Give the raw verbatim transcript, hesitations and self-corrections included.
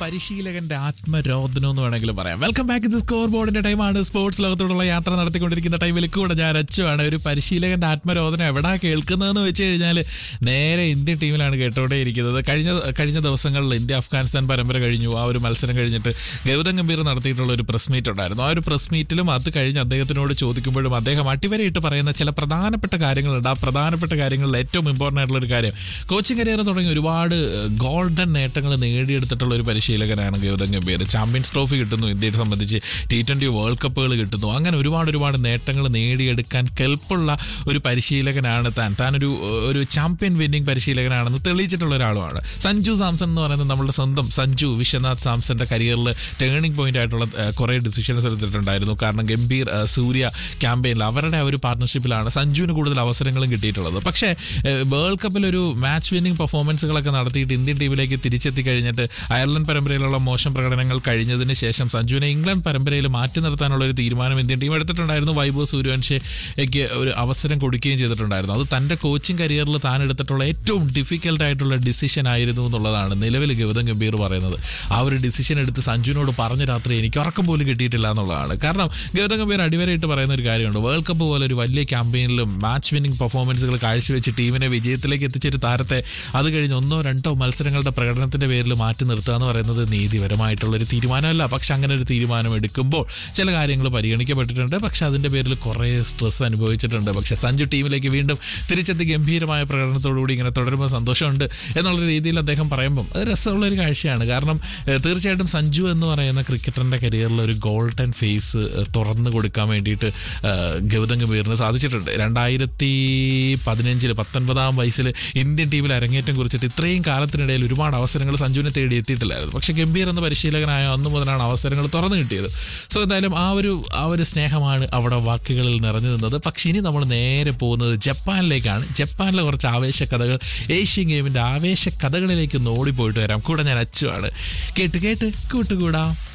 പരിശീലകന്റെ ആത്മരോധനം എന്ന് വേണമെങ്കിലും പറയാം. വെൽക്കം ബാക്ക് ടു സ്കോർ ബോർഡിന്റെ ടൈമാണ്. സ്പോർട്സ് ലോകത്തോടുള്ള യാത്ര നടത്തിക്കൊണ്ടിരിക്കുന്ന ടൈമിൽ കൂടെ ഞാൻ അച്ചുവാണ്. ഒരു പരിശീലകന്റെ ആത്മരോധനം എവിടാ കേൾക്കുന്നതെന്ന് വെച്ച് കഴിഞ്ഞാൽ നേരെ ഇന്ത്യൻ ടീമിലാണ് കേട്ടോണ്ടേയിരിക്കുന്നത്. കഴിഞ്ഞ കഴിഞ്ഞ ദിവസങ്ങളിൽ ഇന്ത്യ അഫ്ഗാനിസ്ഥാൻ പരമ്പര കഴിഞ്ഞു. ആ ഒരു മത്സരം കഴിഞ്ഞിട്ട് ഗൗതം ഗംഭീർ നടത്തിയിട്ടുള്ള ഒരു പ്രസ് മീറ്റ് ഉണ്ടായിരുന്നു. ആ ഒരു പ്രസ് മീറ്റിലും അത് കഴിഞ്ഞ് അദ്ദേഹത്തിനോട് ചോദിക്കുമ്പോഴും അദ്ദേഹം അടിവരയിട്ട് പറയുന്ന ചില പ്രധാനപ്പെട്ട കാര്യങ്ങളുണ്ട്. ആ പ്രധാനപ്പെട്ട കാര്യങ്ങളിൽ ഏറ്റവും ഇമ്പോർട്ടൻ്റ് ആയിട്ടുള്ള ഒരു കാര്യം, കോച്ചിങ് കരിയർ തുടങ്ങി ഒരുപാട് ഗോൾഡൻ നേട്ടങ്ങൾ നേടിയെടുത്തിട്ടുള്ള ഒരു പരിശീലകനാണ് ഗൗതം ഗംഭീർ. ചാമ്പ്യൻസ് ട്രോഫി കിട്ടുന്നു, ഇന്ത്യയെ സംബന്ധിച്ച് ടി ട്വന്റി വേൾഡ് കപ്പുകൾ കിട്ടുന്നു. അങ്ങനെ ഒരുപാട് ഒരുപാട് നേട്ടങ്ങൾ നേടിയെടുക്കാൻ കെൽപ്പുള്ള ഒരു പരിശീലകനാണ് താൻ. താനൊരു ഒരു ചാമ്പ്യൻ വിന്നിംഗ് പരിശീലകനാണെന്ന് തെളിയിച്ചിട്ടുള്ള ഒരാളുമാണ്. സഞ്ജു സാംസൺ എന്ന് പറയുന്നത് നമ്മളുടെ സ്വന്തം സഞ്ജു വിശ്വനാഥ് സാംസന്റെ കരിയറിൽ ടേണിംഗ് പോയിന്റ് ആയിട്ടുള്ള കുറേ ഡിസിഷൻസ് എടുത്തിട്ടുണ്ടായിരുന്നു. കാരണം ഗംഭീർ സൂര്യ ക്യാമ്പയിനിൽ അവരുടെ ആ ഒരു പാർട്ണർഷിപ്പിലാണ് സഞ്ജുവിന് കൂടുതൽ അവസരങ്ങളും കിട്ടിയിട്ടുള്ളത്. പക്ഷേ വേൾഡ് കപ്പിൽ ഒരു മാച്ച് വിന്നിംഗ് പെർഫോമൻസുകളൊക്കെ നടത്തിയിട്ട് ഇന്ത്യൻ ടീമിലേക്ക് തിരിച്ചെത്തി കഴിഞ്ഞിട്ട് അയർലൻഡ് പരമ്പരയിലുള്ള മോശം പ്രകടനങ്ങൾ കഴിഞ്ഞതിന് ശേഷം സഞ്ജുവിനെ ഇംഗ്ലണ്ട് പരമ്പരയിൽ മാറ്റി നിർത്താനുള്ള ഒരു തീരുമാനം ഇന്ത്യൻ ടീം എടുത്തിട്ടുണ്ടായിരുന്നു. വൈഭവ് സൂര്യവംശയ്ക്ക് ഒരു അവസരം കൊടുക്കുകയും ചെയ്തിട്ടുണ്ടായിരുന്നു. അത് തൻ്റെ കോച്ചിങ് കരിയറിൽ താൻ എടുത്തിട്ടുള്ള ഏറ്റവും ഡിഫിക്കൽട്ട് ആയിട്ടുള്ള ഡിസിഷൻ ആയിരുന്നു എന്നുള്ളതാണ് നിലവിൽ ഗൗതം ഗംഭീർ പറയുന്നത്. ആ ഒരു ഡിസിഷൻ എടുത്ത് സഞ്ജുവിനോട് പറഞ്ഞ രാത്രി എനിക്ക് ഉറക്കം പോലും കിട്ടിയിട്ടില്ല എന്നുള്ളതാണ്. കാരണം ഗൗതം ഗംഭീർ അടിവരയിട്ട് പറയുന്ന ഒരു കാര്യമുണ്ട്, വേൾഡ് കപ്പ് പോലെ ഒരു വലിയ ക്യാമ്പയിനിലും മാച്ച് വിന്നിംഗ് പെർഫോമൻസുകൾ കാഴ്ചവെച്ച് ടീമിനെ വിജയത്തിലേക്ക് എത്തിച്ചൊരു താരത്തെ അത് കഴിഞ്ഞ് ഒന്നോ രണ്ടോ മത്സരങ്ങളുടെ പ്രകടനത്തിന്റെ പേരിൽ മാറ്റി നിർത്തുക എന്ന് പറയുന്നത് നീതിപരമായിട്ടുള്ളൊരു തീരുമാനമല്ല. പക്ഷെ അങ്ങനെ ഒരു തീരുമാനം എടുക്കുമ്പോൾ ചില കാര്യങ്ങൾ പരിഗണിക്കപ്പെട്ടിട്ടുണ്ട്. പക്ഷെ അതിന്റെ പേരിൽ കുറേ സ്ട്രെസ് അനുഭവിച്ചിട്ടുണ്ട്. പക്ഷെ സഞ്ജു ടീമിലേക്ക് വീണ്ടും തിരിച്ചെത്തി ഗംഭീരമായ പ്രകടനത്തോടുകൂടി ഇങ്ങനെ തുടരുമ്പോൾ സന്തോഷമുണ്ട് എന്നുള്ള രീതിയിൽ അദ്ദേഹം പറയുമ്പം അത് രസമുള്ളൊരു കാഴ്ചയാണ്. കാരണം തീർച്ചയായിട്ടും സഞ്ജു എന്ന് പറയുന്ന ക്രിക്കറ്ററിന്റെ കരിയറിൽ ഒരു ഗോൾഡൻ ഫേസ് തുറന്നു കൊടുക്കാൻ വേണ്ടിയിട്ട് ഗൗതം ഗംഭീറിന് സാധിച്ചിട്ടുണ്ട്. രണ്ടായിരത്തി പതിനഞ്ചില് പത്തൊൻപതാം വയസ്സിൽ ഇന്ത്യൻ ടീമിൽ അരങ്ങേറ്റം കുറിച്ചിട്ട് ഇത്രയും കാലത്തിനിടയിൽ ഒരുപാട് അവസരങ്ങൾ സഞ്ജുവിനെ തേടി എത്തിയിട്ടില്ലായിരുന്നു. പക്ഷേ ഗംഭീർ എന്ന പരിശീലകനായ അന്ന് മുതലാണ് അവസരങ്ങൾ തുറന്നു കിട്ടിയത്. സോ എന്തായാലും ആ ഒരു ആ ഒരു സ്നേഹമാണ് അവിടെ വാക്കുകളിൽ നിറഞ്ഞു നിന്നത്. പക്ഷെ ഇനി നമ്മൾ നേരെ പോകുന്നത് ജപ്പാനിലേക്കാണ്. ജപ്പാനിലെ കുറച്ച് ആവേശ കഥകൾ, ഏഷ്യൻ ഗെയിമിന്റെ ആവേശ കഥകളിലേക്ക് ഓടിപ്പോയിട്ട് വരാം. കൂടെ ഞാൻ അച്ചുവാണ്. കേട്ട് കേട്ട് കൂട്ടുകൂടാം.